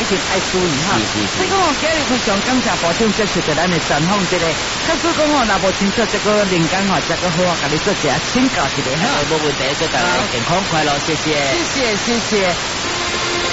一定爱注意哈。所以讲今日非常感谢部长接受到咱的专访，这个假使讲若无清楚这个灵感这个好，甲你做一下请教一下哈。 没问题，祝大家健康快乐，谢谢。 谢谢。